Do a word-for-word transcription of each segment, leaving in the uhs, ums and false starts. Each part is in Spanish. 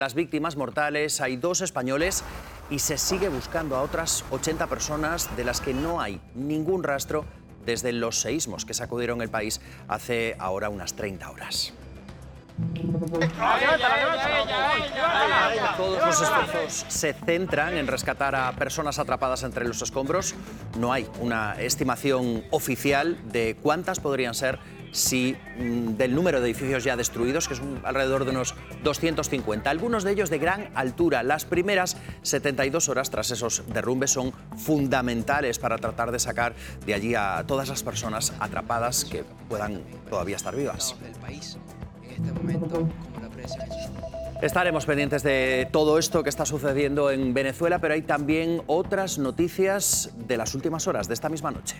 Las víctimas mortales, hay dos españoles y se sigue buscando a otras ochenta personas de las que no hay ningún rastro desde los seísmos que sacudieron el país hace ahora unas treinta horas. Todos los esfuerzos se centran en rescatar a personas atrapadas entre los escombros. No hay una estimación oficial de cuántas podrían ser si del número de edificios ya destruidos, que es un, alrededor de unos doscientos cincuenta, algunos de ellos de gran altura. Las primeras setenta y dos horas tras esos derrumbes son fundamentales para tratar de sacar de allí a todas las personas atrapadas que puedan todavía estar vivas. Estaremos pendientes de todo esto que está sucediendo en Venezuela, pero hay también otras noticias de las últimas horas, de esta misma noche.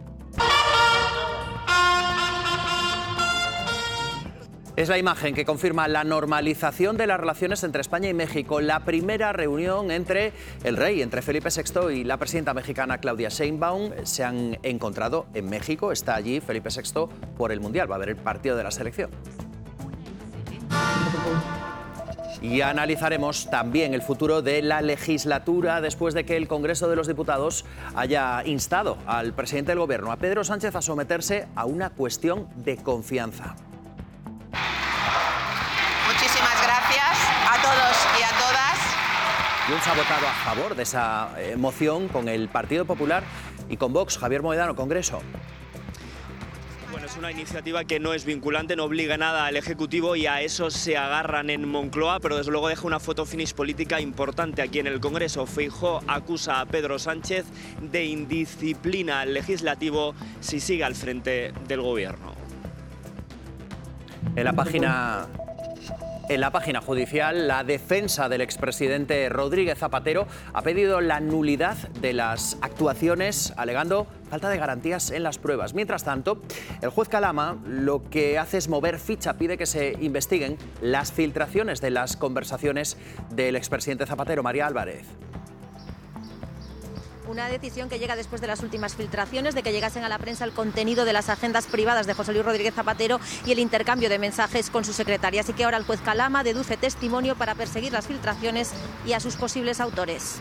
Es la imagen que confirma la normalización de las relaciones entre España y México. La primera reunión entre el rey, entre Felipe sexto y la presidenta mexicana Claudia Sheinbaum, se han encontrado en México. Está allí Felipe sexto por el Mundial. Va a haber el partido de la selección. Y analizaremos también el futuro de la legislatura después de que el Congreso de los Diputados haya instado al presidente del Gobierno, a Pedro Sánchez, a someterse a una cuestión de confianza. Muchísimas gracias a todos y a todas. Junts ha votado a favor de esa eh, moción con el Partido Popular y con Vox. Javier Mohedano, Congreso. Bueno, es una iniciativa que no es vinculante, no obliga nada al Ejecutivo y a eso se agarran en Moncloa, pero desde luego deja una foto finish política importante aquí en el Congreso. Feijóo acusa a Pedro Sánchez de indisciplina al legislativo si sigue al frente del Gobierno. En la página... En la página judicial, la defensa del expresidente Rodríguez Zapatero ha pedido la nulidad de las actuaciones, alegando falta de garantías en las pruebas. Mientras tanto, el juez Calama lo que hace es mover ficha, pide que se investiguen las filtraciones de las conversaciones del expresidente Zapatero. María Álvarez. Una decisión que llega después de las últimas filtraciones, de que llegasen a la prensa el contenido de las agendas privadas de José Luis Rodríguez Zapatero y el intercambio de mensajes con su secretaria. Así que ahora el juez Calama deduce testimonio para perseguir las filtraciones y a sus posibles autores.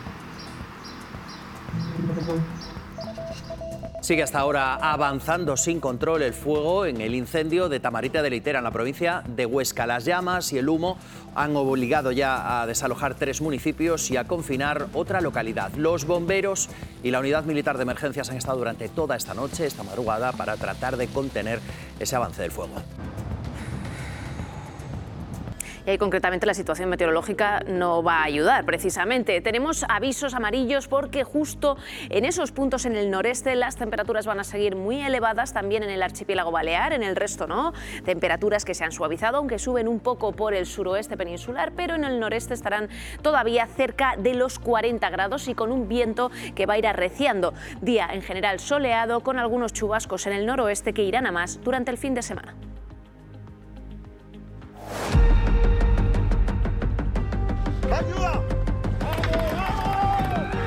Sigue hasta ahora avanzando sin control el fuego en el incendio de Tamarite de Leitera, en la provincia de Huesca. Las llamas y el humo han obligado ya a desalojar tres municipios y a confinar otra localidad. Los bomberos y la unidad militar de emergencias han estado durante toda esta noche, esta madrugada, para tratar de contener ese avance del fuego. Y ahí concretamente la situación meteorológica no va a ayudar, precisamente. Tenemos avisos amarillos porque justo en esos puntos en el noreste las temperaturas van a seguir muy elevadas, también en el archipiélago balear, en el resto no. Temperaturas que se han suavizado, aunque suben un poco por el suroeste peninsular, pero en el noreste estarán todavía cerca de los cuarenta grados y con un viento que va a ir arreciando. Día en general soleado, con algunos chubascos en el noroeste que irán a más durante el fin de semana. ¡Ayuda!